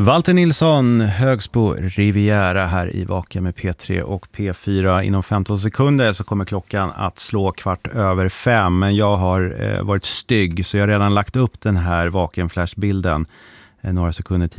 Walter Nilsson, Högsbo Riviera här i Vaken med P3 och P4. Inom 15 sekunder så kommer klockan att slå 5:15. Men jag har varit stygg så jag har redan lagt upp den här Vaken Flash-bilden några sekunder tidigare.